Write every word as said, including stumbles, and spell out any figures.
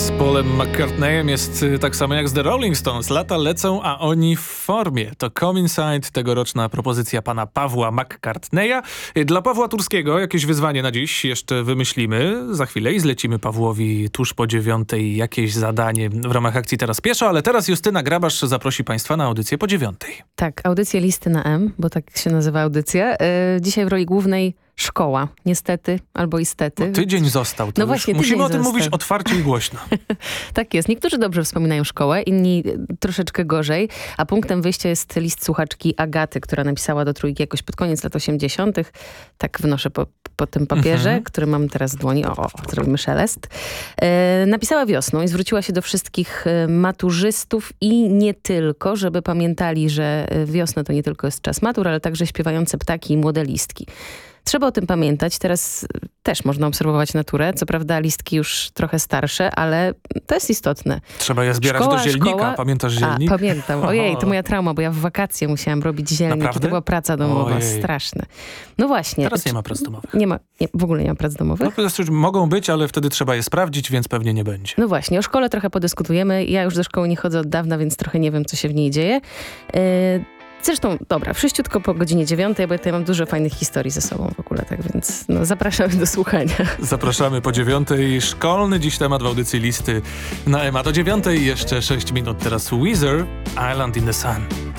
Z Paulem McCartneyem jest tak samo jak z The Rolling Stones. Lata lecą, a oni w formie. To Come Inside, tegoroczna propozycja pana Pawła McCartneya. Dla Pawła Turskiego jakieś wyzwanie na dziś jeszcze wymyślimy za chwilę i zlecimy Pawłowi tuż po dziewiątej jakieś zadanie w ramach akcji Teraz Pieszo, ale teraz Justyna Grabasz zaprosi państwa na audycję po dziewiątej. Tak, audycję Listy na M, bo tak się nazywa audycja. Yy, dzisiaj w roli głównej szkoła. Niestety, albo istety. No, tydzień został. To no właśnie, musimy o tym został. mówić otwarcie i głośno. Tak jest. Niektórzy dobrze wspominają szkołę, inni troszeczkę gorzej. A punktem wyjścia jest list słuchaczki Agaty, która napisała do Trójki jakoś pod koniec lat osiemdziesiątych. Tak wnoszę po, po tym papierze, mhm. który mam teraz w dłoni. O, o zrobimy szelest. E, napisała wiosną i zwróciła się do wszystkich maturzystów i nie tylko, żeby pamiętali, że wiosna to nie tylko jest czas matur, ale także śpiewające ptaki i młode listki. Trzeba o tym pamiętać. Teraz też można obserwować naturę. Co prawda listki już trochę starsze, ale to jest istotne. Trzeba je zbierać szkoła, do zielnika. Szkoła... Pamiętasz zielnik? A, pamiętam. Ojej, to moja trauma, bo ja w wakacje musiałam robić zielnik. Naprawdę? I to była praca domowa. Ojej. Straszne. No właśnie. Teraz nie ma prac domowych. Nie ma, nie, w ogóle nie ma prac domowych. No, to znaczy, mogą być, ale wtedy trzeba je sprawdzić, więc pewnie nie będzie. No właśnie, o szkole trochę podyskutujemy. Ja już do szkoły nie chodzę od dawna, więc trochę nie wiem, co się w niej dzieje. Yy, Zresztą, dobra, wszyściutko po godzinie dziewiątej, bo tutaj mam dużo fajnych historii ze sobą w ogóle, tak więc no, zapraszamy do słuchania. Zapraszamy po dziewiątej. Szkolny dziś temat w audycji Listy na M. A do dziewiątej jeszcze sześć minut. Teraz Weezer, Island in the Sun.